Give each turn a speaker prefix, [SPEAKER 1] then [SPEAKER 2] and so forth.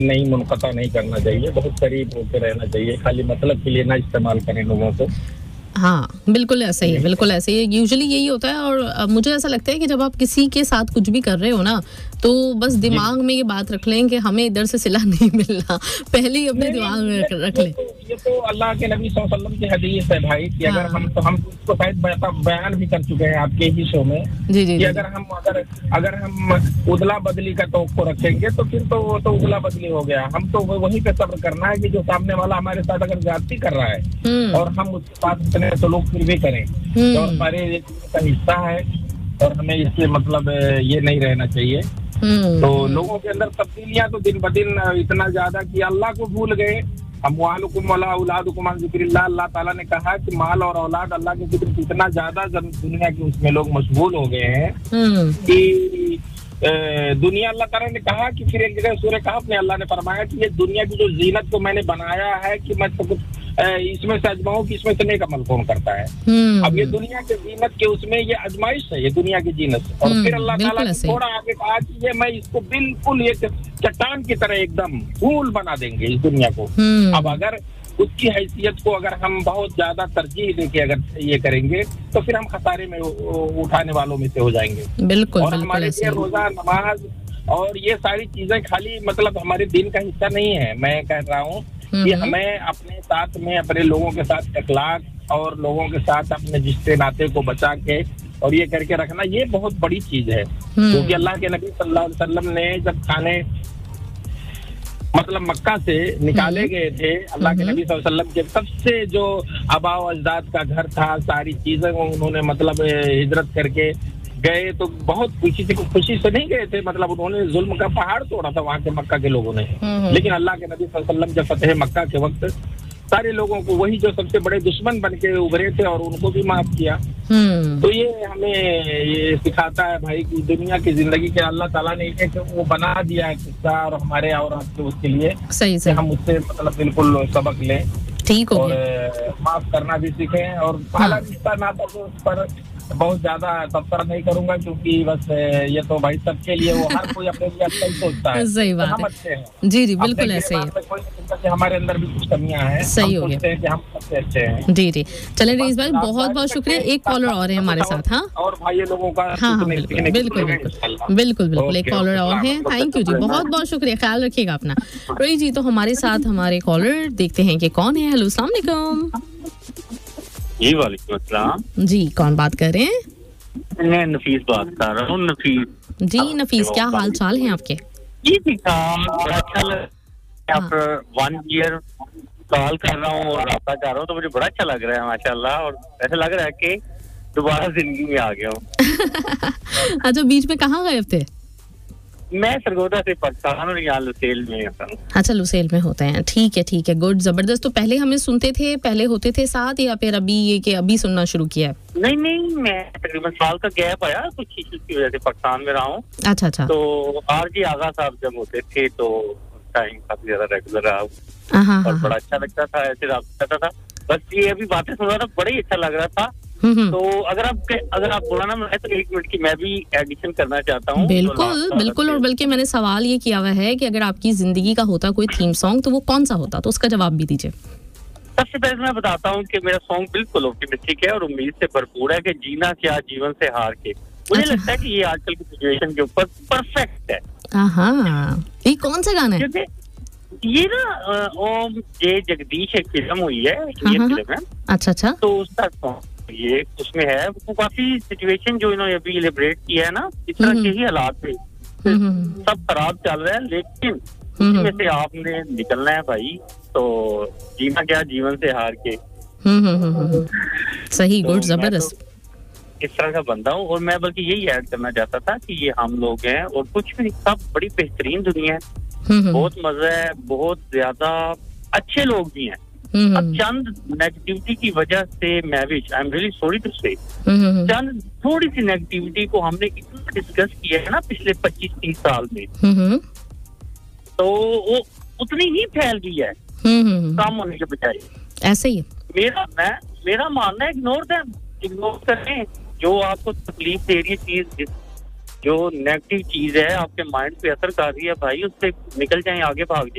[SPEAKER 1] नहीं मुनक़ता नहीं करना चाहिए, बहुत करीब होकर रहना चाहिए, खाली मतलब के लिए ना इस्तेमाल करें लोगों को।
[SPEAKER 2] हाँ, बिल्कुल ऐसा ही है, बिल्कुल ऐसे ही यूजुअली यही होता है। और मुझे ऐसा लगता है कि जब आप किसी के साथ कुछ भी कर रहे हो ना, तो बस दिमाग में ये बात रख लें कि हमें इधर से सिला नहीं मिलना, पहले ही अपने दिमाग में रख लें।
[SPEAKER 1] ये तो अल्लाह के नबी सल्लल्लाहु अलैहि वसल्लम की हदीस है भाई कि अगर हम इसको शायद बयान भी कर चुके हैं आपके ही शो में कि अगर हम उदला बदली का तवक्को रखेंगे तो फिर तो वो तो उदला बदली हो गया। हम तो वहीं पे सब्र करना है कि जो सामने वाला हमारे साथ अगर ज्यादती कर रहा है और हम उसके साथ इतने सलूक फिर भी करें तो हमारे का हिस्सा है और हमें इससे मतलब ये नहीं रहना चाहिए। तो लोगों के अंदर तब्दीलियां तो दिन ब दिन इतना ज्यादा कि अल्लाह को भूल गए। अम्वालुकुम वला औलादुकुम अन ज़िक्रिल्लाह, अल्लाह ताला ने कहा कि माल और औलाद अल्लाह के जिक्र से इतना ज्यादा दुनिया के उसमें लोग मशगूल हो गए हैं कि दुनिया, अल्लाह ताला ने कहा कि फिर एक जगह सूरह कहफ में अल्लाह ने फरमाया कि ये दुनिया की जो जीनत को मैंने बनाया है कि मैं तो इसमें से आजमाऊं कि इसमें से नेक अमल कौन करता है। अब ये दुनिया के जीनत के उसमें ये आजमाइश है, ये दुनिया की जीनत। और फिर अल्लाह ताला ने थोड़ा आगे कहा कि ये मैं इसको बिल्कुल एक चट्टान की तरह एकदम फूल बना देंगे इस दुनिया को। अब अगर उसकी हैसियत को अगर हम बहुत ज्यादा तरजीह देके अगर ये करेंगे तो फिर हम खसारे में उठाने वालों में से हो जाएंगे।
[SPEAKER 2] बिल्कुल,
[SPEAKER 1] और हमारे लिए रोजा, नमाज और ये सारी चीजें खाली मतलब हमारे दिन का हिस्सा नहीं है। मैं कह रहा हूँ कि हमें अपने साथ में अपने लोगों के साथ अखलाक और लोगों के साथ अपने रिश्ते नाते को बचा के और ये करके रखना, ये बहुत बड़ी चीज है। क्योंकि अल्लाह के नबी सल्लल्लाहु अलैहि वसल्लम ने जब खाने मतलब मक्का से निकाले गए थे, अल्लाह के नबी सल्लल्लाहु अलैहि वसल्लम के सबसे जो आबा व अजदाद का घर था, सारी चीजें उन्होंने मतलब हिजरत करके गए तो बहुत खुशी से नहीं गए थे। मतलब उन्होंने जुल्म का पहाड़ तोड़ा था वहाँ के मक्का के लोगों ने। लेकिन अल्लाह के नबी सल्लल्लाहु अलैहि वसल्लम जब फतेह मक्का के वक्त सारे लोगों को, वही जो सबसे बड़े दुश्मन बन के उभरे थे और उनको भी माफ किया। तो ये हमें ये सिखाता है भाई कि दुनिया की जिंदगी के अल्लाह ताला ने एक वो बना दिया है किस्सा और हमारे और आपके उसके लिए सही हम उससे मतलब बिल्कुल सबक लें,
[SPEAKER 2] ठीक
[SPEAKER 1] और माफ करना भी सीखें। और पहला रिश्ता नाता तो उस पर बहुत ज्यादा तबसरा नहीं करूंगा क्योंकि बस ये तो भाई सबके लिए वो हर कोई अपने लिए अच्छा ही सोचता है।
[SPEAKER 2] सही बात
[SPEAKER 1] हम
[SPEAKER 2] है।
[SPEAKER 1] अच्छे हैं
[SPEAKER 2] जी जी बिल्कुल ऐसे ही है।
[SPEAKER 1] कि हमारे अंदर भी कुछ कमियां हैं,
[SPEAKER 2] सही हो गया
[SPEAKER 1] कि हम सबसे अच्छे हैं।
[SPEAKER 2] जी जी चले रईस भाई, बहुत बहुत शुक्रिया। एक कॉलर और है हमारे साथ। हाँ
[SPEAKER 1] और भाई ये लोगों का
[SPEAKER 2] बिल्कुल बिल्कुल एक कॉलर और है। थैंक यू जी, बहुत बहुत शुक्रिया, ख्याल रखिएगा अपना। रईस जी तो हमारे साथ हमारे कॉलर, देखते हैं कि कौन है। हेलो अस्सलाम वालेकुम।
[SPEAKER 3] जी वालेकुम अस्सलाम
[SPEAKER 2] जी, कौन बात कर रहे हैं?
[SPEAKER 3] मैं नफीस बात कर रहा हूँ। नफीस
[SPEAKER 2] जी नफीस, क्या हाल चाल है आपके?
[SPEAKER 3] जी ठीक ठाक, बड़ा अच्छा लग आफ्टर 1 ईयर कॉल कर रहा हूँ और रास्ता कर रहा हूँ तो मुझे बड़ा अच्छा लग रहा है माशाल्लाह। और ऐसा लग रहा है कि दोबारा जिंदगी में आ गया हूँ।
[SPEAKER 2] अच्छा, बीच में कहाँ गए थे?
[SPEAKER 3] मैं सरगोदा से पाकिस्तान और यहाँ लुसेल में हूँ।
[SPEAKER 2] अच्छा, लुसेल में होते हैं, ठीक है गुड, जबरदस्त। तो पहले हमें सुनते थे, पहले होते थे साथ, या फिर अभी ये कि अभी सुनना शुरू किया है?
[SPEAKER 3] नहीं, मैं तकरीबन साल का गैप आया कुछ इश्यूज की वजह से पाकिस्तान में रहा हूँ।
[SPEAKER 2] अच्छा
[SPEAKER 3] तो आरजी आगा साहब जब होते थे तो टाइम काफी ज्यादा रेगुलर रहा और बड़ा अच्छा लगता था, ऐसे रहा था। बस ये अभी बातें सुन रहा था, बड़ा ही अच्छा लग रहा था। तो अगर आप बुलाना मैं तो 1 मिनट की मैं भी एडिशन करना चाहता हूँ।
[SPEAKER 2] बिल्कुल और बल्कि मैंने सवाल ये किया हुआ है कि अगर आपकी जिंदगी का होता कोई थीम सॉन्ग तो वो कौन सा होता, तो उसका जवाब भी दीजिए।
[SPEAKER 3] सबसे पहले मैं बताता हूँ कि मेरा सॉन्ग बिल्कुल ऑप्टिमिस्टिक है और उम्मीद से भरपूर है कि जीना क्या जीवन से हार के। मुझे लगता है कि ये आजकल की सिचुएशन के ऊपर परफेक्ट है।
[SPEAKER 2] ये कौन सा गाना है?
[SPEAKER 3] ये ना ओम जे जगदीश एक फिल्म हुई है, ये फिल्म है। अच्छा तो उसका सॉन्ग ये उसमें है, वो काफी सिचुएशन जो इन्होंने अभी इलेबरेट किया है ना, इस तरह के ही हालात थे, सब खराब चल रहा है लेकिन उसमें से आपने निकलना है भाई। तो जीना क्या जीवन से हार के।
[SPEAKER 2] सही, गुड, जबरदस्त।
[SPEAKER 3] इस तरह का बंदा हूँ और मैं बल्कि यही ऐड करना चाहता था कि ये हम लोग हैं और कुछ भी, सब बड़ी बेहतरीन दुनिया है, बहुत मजा है, बहुत ज्यादा अच्छे लोग भी हैं। अब चंद नेगेटिविटी की वजह से मैं भी I am really sorry to से चंद थोड़ी सी नेगेटिविटी को हमने इतना डिस्कस किया है ना पिछले 25-30 साल में, तो वो उतनी ही फैल गई है कम होने के बजाय।
[SPEAKER 2] ऐसे ही
[SPEAKER 3] मेरा मानना है इग्नोर करें जो आपको तकलीफ दे रही है चीज, जो नेगेटिव चीज है आपके माइंड पे असर कर रही है भाई, उससे निकल जाएं, आगे भाग जाएं।